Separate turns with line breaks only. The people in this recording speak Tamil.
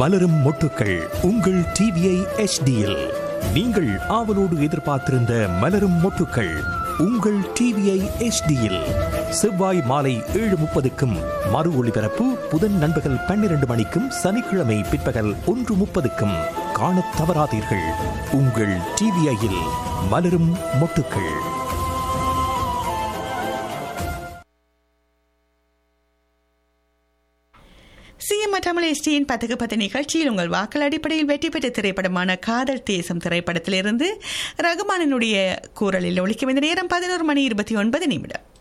மலரும் மொட்டுக்கள் உங்கள் டிவிஐ HDயில். நீங்கள் ஆவலோடு எதிர்பார்த்திருந்த மலரும் மொட்டுக்கள் உங்கள் டிவிஐ HDயில் செவ்வாய் மாலை 7:30க்கும் மறு ஒளிபரப்பு புதன் நண்பகல் 12 மணிக்கும் சனிக்கிழமை பிற்பகல் 1:30க்கும் காணத் தவறாதீர்கள். உங்கள் டிவிஐயில் மலரும் மொட்டுக்கள்.
சிஎம்ஆர் தமிழ் HDயின் 10:10 நிகழ்ச்சியில் உங்கள் வாக்கள் அடிப்படையில் வெற்றி பெற்ற திரைப்படமான காதல் தேசம் திரைப்படத்திலிருந்து ரகுமானினுடைய கூறலில் ஒலிக்கும் இந்த நேரம் 11:29.